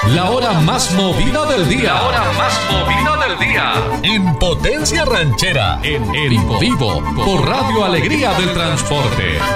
La hora más movida del día. La hora más movida del día. En Potencia Ranchera. En vivo. Por Radio Alegría del Transporte.